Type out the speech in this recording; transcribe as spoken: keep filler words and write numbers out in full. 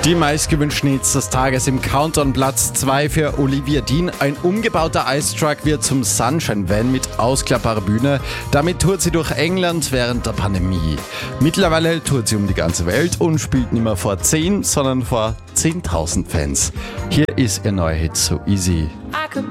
Die meistgewünschten Hits des Tages im Countdown. Platz zwei für Olivia Dean. Ein umgebauter Ice Truck wird zum Sunshine Van mit ausklappbarer Bühne. Damit tourt sie durch England während der Pandemie. Mittlerweile tourt sie um die ganze Welt und spielt nicht mehr vor zehn, sondern vor zehntausend Fans. Hier ist ihr neuer Hit So Easy.